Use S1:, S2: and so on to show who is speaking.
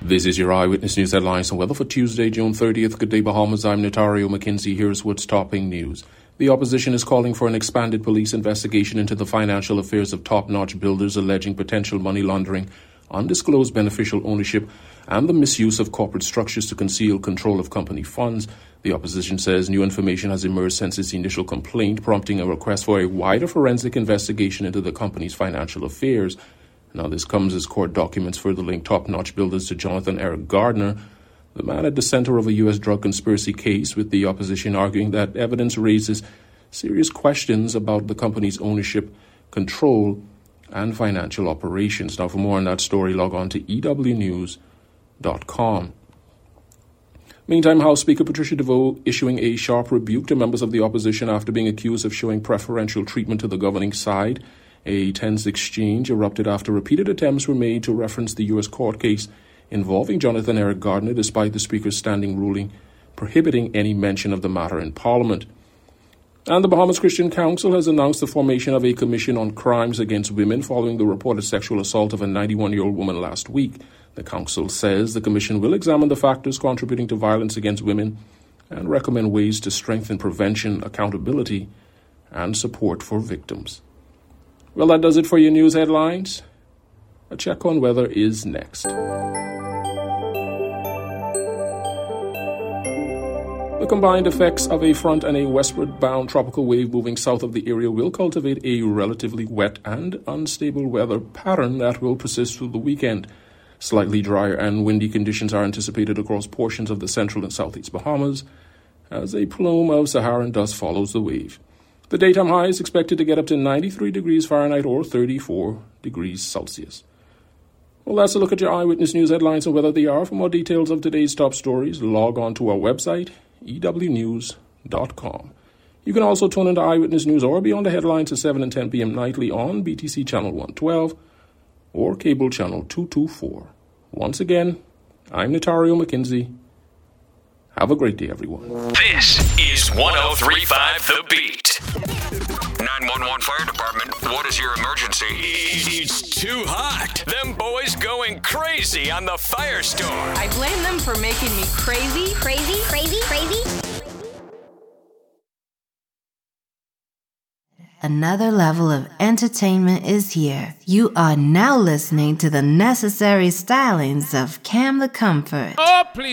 S1: This is your Eyewitness News headlines and weather for Tuesday, June 30th. Good day, Bahamas. I'm Notario McKenzie. Here's what's topping news. The opposition is calling for an expanded police investigation into the financial affairs of top-notch builders alleging potential money laundering, undisclosed beneficial ownership, and the misuse of corporate structures to conceal control of company funds. The opposition says new information has emerged since its initial complaint, prompting a request for a wider forensic investigation into the company's financial affairs. Now, this comes as court documents further link top-notch builders to Jonathan Eric Gardner, the man at the center of a U.S. drug conspiracy case, with the opposition arguing that evidence raises serious questions about the company's ownership, control, and financial operations. Now, for more on that story, log on to ewnews.com. Meantime, House Speaker Patricia DeVoe issuing a sharp rebuke to members of the opposition after being accused of showing preferential treatment to the governing side. A tense exchange erupted after repeated attempts were made to reference the U.S. court case involving Jonathan Eric Gardner, despite the Speaker's standing ruling prohibiting any mention of the matter in Parliament. And the Bahamas Christian Council has announced the formation of a commission on crimes against women following the reported sexual assault of a 91-year-old woman last week. The council says the commission will examine the factors contributing to violence against women and recommend ways to strengthen prevention, accountability, and support for victims. Well, that does it for your news headlines. A check on weather is next. The combined effects of a front and a westward-bound tropical wave moving south of the area will cultivate a relatively wet and unstable weather pattern that will persist through the weekend. Slightly drier and windy conditions are anticipated across portions of the central and southeast Bahamas as a plume of Saharan dust follows the wave. The daytime high is expected to get up to 93 degrees Fahrenheit or 34 degrees Celsius. Well, that's a look at your Eyewitness News headlines and weather they are. For more details of today's top stories, log on to our website, ewnews.com. You can also tune into Eyewitness News or be on the headlines at 7 and 10 p.m. nightly on BTC Channel 112 or Cable Channel 224. Once again, I'm Notario McKenzie. Have a great day, everyone.
S2: This is 103.5 The Beat. 911 Fire Department, what is your emergency?
S3: It's too hot. Them boys going crazy on the firestorm.
S4: I blame them for making me crazy.
S5: Another level of entertainment is here. You are now listening to the necessary stylings of Cam the Comfort.
S3: Oh, please.